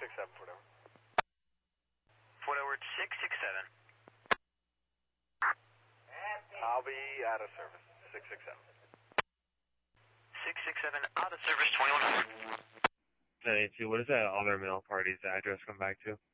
667, Fort Edward. Fort Edward 667. I'll be out of service, 667. 667, out of service, 2100. What is that other male party's address come back to?